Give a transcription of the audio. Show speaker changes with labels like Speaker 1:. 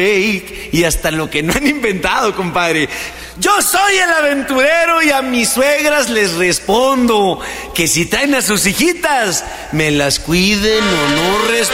Speaker 1: y hasta lo que no han inventado, compadre. Yo soy el aventurero y a mis suegras les respondo que si traen a sus hijitas, me las cuiden o no responden.